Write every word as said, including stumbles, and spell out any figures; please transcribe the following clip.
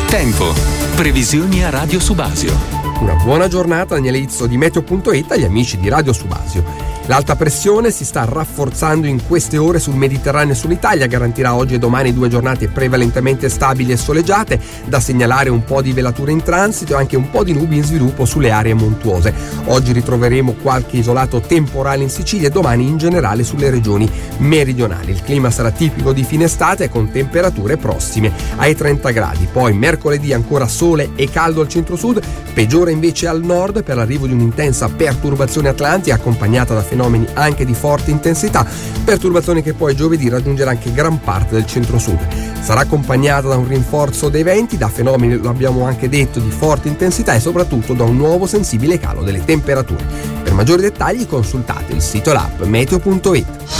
Tempo. Previsioni a Radio Subasio. Una buona giornata Daniele Izzo di Meteo punto it agli amici di Radio Subasio. L'alta pressione si sta rafforzando in queste ore sul Mediterraneo e sull'Italia, garantirà oggi e domani due giornate prevalentemente stabili e soleggiate, da segnalare un po' di velature in transito e anche un po' di nubi in sviluppo sulle aree montuose. Oggi ritroveremo qualche isolato temporale in Sicilia e domani in generale sulle regioni meridionali. Il clima sarà tipico di fine estate con temperature prossime ai trenta gradi. Poi mercoledì ancora sole e caldo al centro-sud, peggiore invece al nord per l'arrivo di un'intensa perturbazione atlantica accompagnata da fenomeni anche di forte intensità, perturbazione che poi giovedì raggiungerà anche gran parte del centro-sud. Sarà accompagnata da un rinforzo dei venti, da fenomeni, lo abbiamo anche detto, di forte intensità e soprattutto da un nuovo sensibile calo delle temperature. Per maggiori dettagli consultate il sito e l'app Meteo punto it.